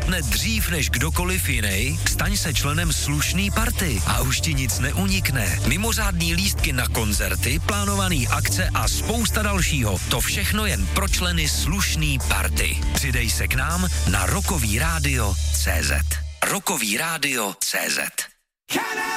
ocitne dřív než kdokoliv jiný, staň se členem slušný party a už ti nic neunikne. Mimořádný lístky na koncerty, plánovaný akce a spousta dalšího. To všechno jen pro členy slušný party. Přidej se k nám na rockovyradio.cz. rockovyradio.cz.